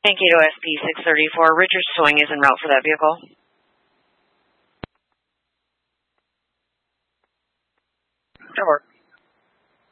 Mankato SP 634. Richards Towing is en route for that vehicle.